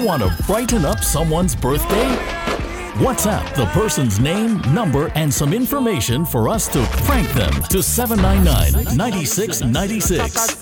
Want to brighten up someone's birthday? WhatsApp the person's name, number, and some information for us to prank them to 799-9696.